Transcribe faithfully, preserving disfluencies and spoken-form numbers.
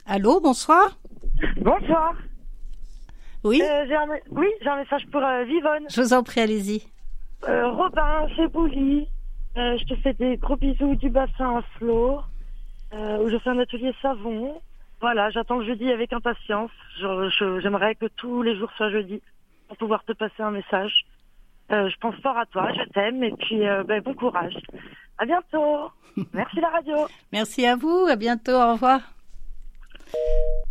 Allô, bonsoir. Bonsoir. Oui, Euh, j'ai un, oui, j'ai un message pour euh, Vivonne. je vous en prie, allez-y. Euh, Robin, chez Bouli. Euh, je te fais des gros bisous du bassin à Flot, euh, où je fais un atelier savon. Voilà, j'attends le jeudi avec impatience. Je, je- j'aimerais que tous les jours soient jeudi pour pouvoir te passer un message. Euh, je pense fort à toi, je t'aime et puis euh, ben, bon courage. À bientôt. Merci la radio. Merci à vous, à bientôt, au revoir.